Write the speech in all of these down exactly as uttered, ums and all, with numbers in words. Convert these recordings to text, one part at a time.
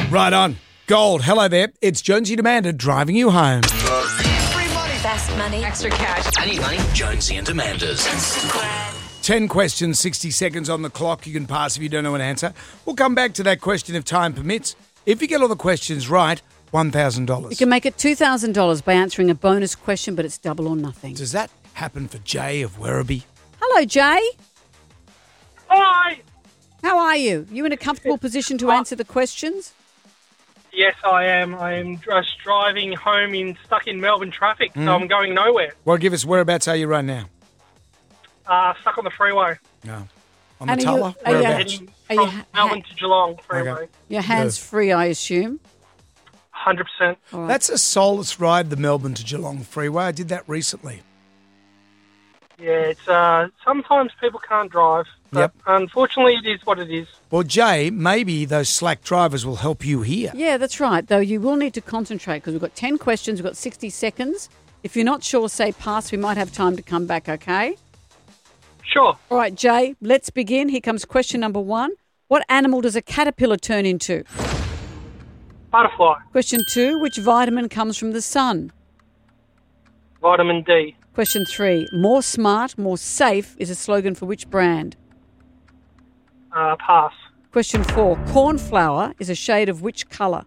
Right on. Gold. Hello there. It's Jonesy Demanda driving you home. Free money. Fast money. Extra cash. I need money. Jonesy and Amanda's. ten questions, sixty seconds on the clock. You can pass if you don't know an answer. We'll come back to that question if time permits. If you get all the questions right, one thousand dollars. You can make it two thousand dollars by answering a bonus question, but it's double or nothing. Does that happen for Jay of Werribee? Hello, Jay. Hi. How are you? You in a comfortable position to answer the questions? Yes, I am. I am just driving home in stuck in Melbourne traffic, so I'm going nowhere. Well, give us whereabouts are you right now? Uh, stuck on the freeway. No. On the And are you- Tulla? are you- Whereabouts? Heading Are you from ha- Melbourne to Geelong freeway. Okay. Your hands free, I assume. one hundred percent. All right. That's a soulless ride, the Melbourne to Geelong freeway. I did that recently. Yeah, it's uh, sometimes people can't drive, but Yep. unfortunately it is what it is. Well, Jay, maybe those slack drivers will help you here. Yeah, that's right. Though you will need to concentrate because we've got ten questions. We've got sixty seconds. If you're not sure, say pass. We might have time to come back, okay? Sure. All right, Jay, let's begin. Here comes question number one. What animal does a caterpillar turn into? Butterfly. Question two. Which vitamin comes from the sun? Vitamin D. Question three. More smart, more safe is a slogan for which brand? Uh, pass. Question four. Cornflower is a shade of which colour?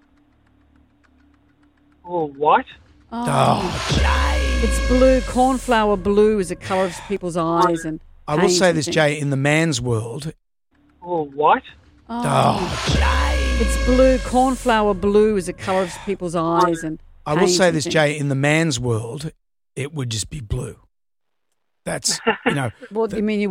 Oh, white. Oh, It's blue. Cornflower blue is a colour of people's eyes. And I will paint say and this, things. Jay, in the man's world. Oh, white. Oh, It's blue. Cornflower blue is a colour of people's eyes. And I will paint say and this, things. Jay, in the man's world, it would just be blue. That's, you know. What do you mean you